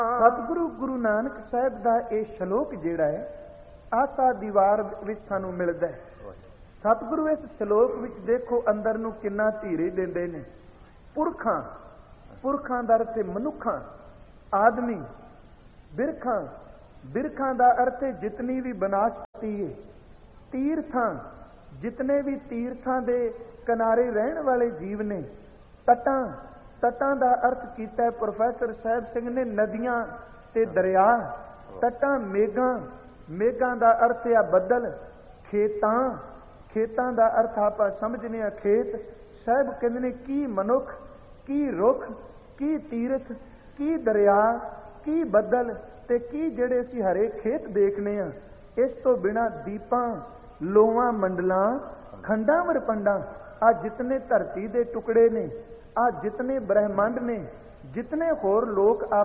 सतगुरु गुरु नानक साहब का यह श्लोक जिहड़ा है आसा दीवार विच सानू मिलदा है। सतगुरु इस श्लोक विच देखो अंदर नू किन्ना धीरे देंदे ने। पुरखां पुरखां दा अर्थ मनुखां आदमी, बिरखां बिरखां दा अर्थ जितनी भी बनास्पति है, तीर्थां जितने भी तीर्थां दे किनारे रहने वाले जीव ने, तटां तटां दा अर्थ कीता है प्रोफैसर साहब सिंह ने नदियां ते दरिया, तटां मेघां मेघां दा अर्थ है बदल, खेतां खेतां दा अर्थ आप समझने खेत। साहब कहंदे ने की मनुख, की रुख, की तीर्थ, की दरिया, की बदल ते की जेड़े असीं हरे खेत देखने आ। इस तो बिना दीपां लोवां मंडलां खंडां वरपंडां आ जितने धरती दे टुकड़े ने, आ जितने ब्रह्मंड ने, जितने होर लोक